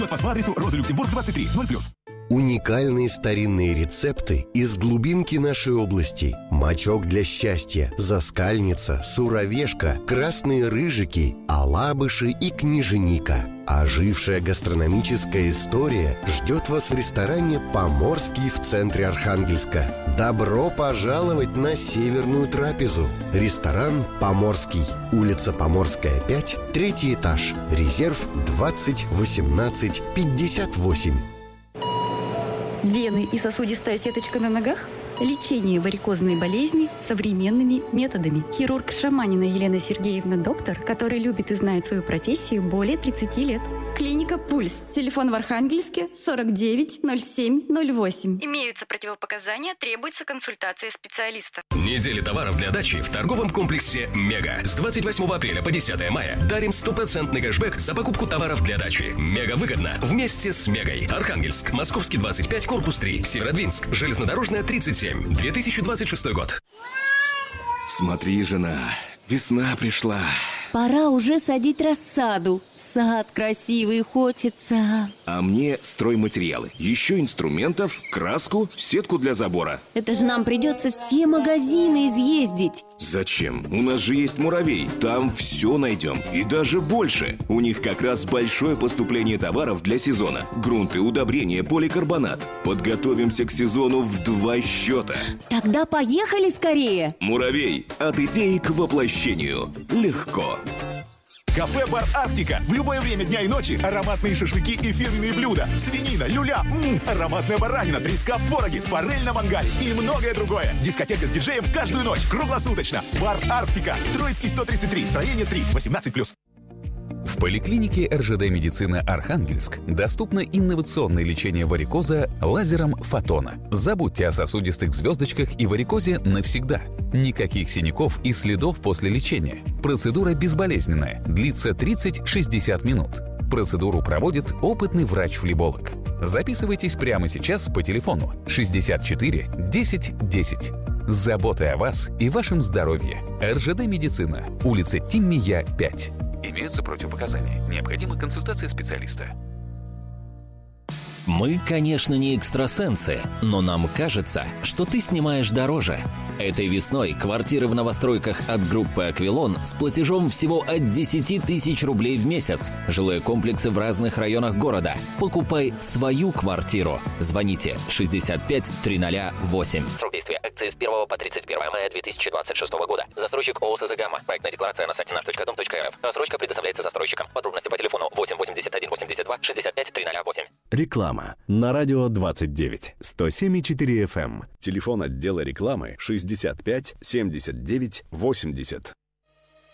По адресу Роза Люксембург, 23, 0+. Уникальные старинные рецепты из глубинки нашей области. Мочок для счастья, заскальница, суровешка, красные рыжики, алабыши и княженика. Ожившая гастрономическая история ждет вас в ресторане «Поморский» в центре Архангельска. Добро пожаловать на северную трапезу. Ресторан «Поморский». Улица Поморская, 5, 3 этаж. Резерв 20 18 58. Вены и сосудистая сеточка на ногах? Лечение варикозной болезни современными методами. Хирург Шаманина Елена Сергеевна, доктор, который любит и знает свою профессию более 30 лет. Клиника «Пульс». Телефон в Архангельске 49 07 08. Имеются противопоказания, требуется консультация специалиста. Неделя товаров для дачи в торговом комплексе «Мега». С 28 апреля по 10 мая дарим 100% кэшбэк за покупку товаров для дачи. Мега выгодно вместе с «Мегой». Архангельск, Московский 25, корпус 3, Северодвинск, Железнодорожная 37, 2026 год. Смотри, жена, весна пришла. Пора уже садить рассаду. Сад красивый хочется. А мне стройматериалы. Еще инструментов, краску, сетку для забора. Это же нам придется все магазины изъездить. Зачем? У нас же есть «Муравей». Там все найдем. И даже больше. У них как раз большое поступление товаров для сезона. Грунты, удобрения, поликарбонат. Подготовимся к сезону в 2 счета. Тогда поехали скорее. «Муравей». От идеи к воплощению. Легко. Кафе-бар «Арктика». В любое время дня и ночи ароматные шашлыки и фирменные блюда. Свинина, люля, ароматная баранина, треска в твороге, форель на мангале и многое другое. Дискотека с диджеем каждую ночь, круглосуточно. Бар «Арктика». Троицкий, 133, строение 3, 18+. В поликлинике РЖД «Медицина Архангельск» доступно инновационное лечение варикоза лазером фотона. Забудьте о сосудистых звездочках и варикозе навсегда. Никаких синяков и следов после лечения. Процедура безболезненная, длится 30-60 минут. Процедуру проводит опытный врач-флеболог. Записывайтесь прямо сейчас по телефону 64 10 10. С заботой о вас и вашем здоровье. РЖД «Медицина», улица Тиммия, 5. Имеются противопоказания. Необходима консультация специалиста. Мы, конечно, не экстрасенсы, но нам кажется, что ты снимаешь дороже. Этой весной квартиры в новостройках от группы «Аквилон» с платежом всего от 10 тысяч рублей в месяц. Жилые комплексы в разных районах города. Покупай свою квартиру. Звоните 65 300 8. Срок действия акции с 1 по 31 мая 2026 года. Застройщик ООО «Сазагамма». Проектная декларация на сайте nаш.дом.рф. Рассрочка предоставляется застройщикам. Подробности по телефону 8 81 82 65 300 8. Реклама на радио 29 107,4 FM. Телефон отдела рекламы 65 79 80.